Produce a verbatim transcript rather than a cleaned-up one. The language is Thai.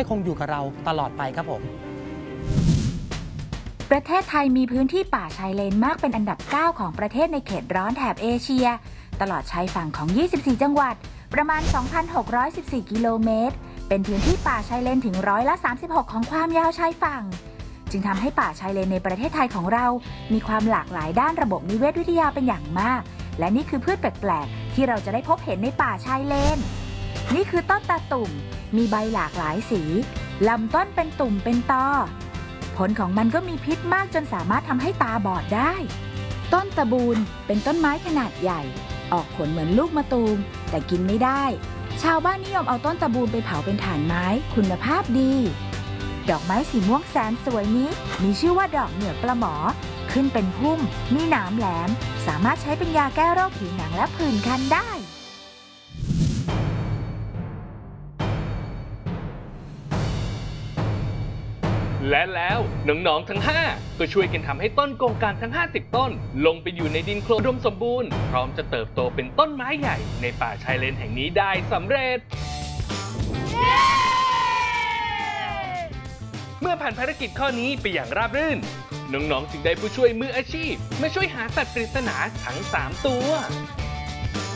ให้คงอยู่กับเราตลอดไปครับผมประเทศไทยมีพื้นที่ป่าชายเลนมากเป็นอันดับเก้าของประเทศในเขตร้อนแถบเอเชียตลอดชายฝั่งของยี่สิบสี่จังหวัดประมาณ สองพันหกร้อยสิบสี่ กิโลเมตรเป็นพื้นที่ป่าชายเลนถึงร้อยละสามสิบหกของความยาวชายฝั่งจึงทำให้ป่าชายเลนในประเทศไทยของเรามีความหลากหลายด้านระบบนิเวศวิทยาเป็นอย่างมากและนี่คือพืชแปลกๆที่เราจะได้พบเห็นในป่าชายเลนนี่คือต้นตาตุ่มมีใบหลากหลายสีลำต้นเป็นตุ่มเป็นตอผลของมันก็มีพิษมากจนสามารถทำให้ตาบอดได้ต้นตะบูนเป็นต้นไม้ขนาดใหญ่ออกผลเหมือนลูกมะตูมแต่กินไม่ได้ชาวบ้านนิยมเอาต้นตะบูนไปเผาเป็นถ่านไม้คุณภาพดีดอกไม้สีม่วงแสนสวยนี้มีชื่อว่าดอกเหนือกปลาหมอขึ้นเป็นพุ่มมีหนามแหลมสามารถใช้เป็นยาแก้โรคผิวหนังและผื่นคันได้และแล้วน้องๆทั้งห้าก็ช่วยกันทำให้ต้นโกงกลางทั้งห้าสิบต้นลงไปอยู่ในดินโคลนอุดมสมบูรณ์พร้อมจะเติบโตเป็นต้นไม้ใหญ่ในป่าชายเลนแห่งนี้ได้สำเร็จ เมื่อผ่านภารกิจข้อนี้ไปอย่างราบรื่นน้องๆจึงได้ผู้ช่วยมืออาชีพมาช่วยหาสัตว์ปริศนาทั้งสามตัว